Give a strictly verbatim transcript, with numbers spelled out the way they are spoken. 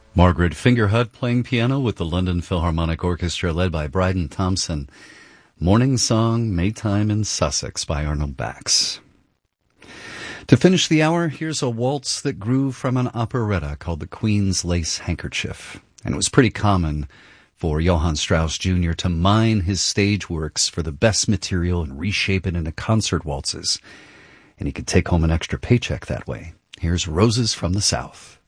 Margaret Fingerhut playing piano with the London Philharmonic Orchestra led by Bryden Thompson. Morning Song, Maytime in Sussex by Arnold Bax. To finish the hour, here's a waltz that grew from an operetta called The Queen's Lace Handkerchief. And it was pretty common for Johann Strauss Junior to mine his stage works for the best material and reshape it into concert waltzes. And he could take home an extra paycheck that way. Here's Roses from the South.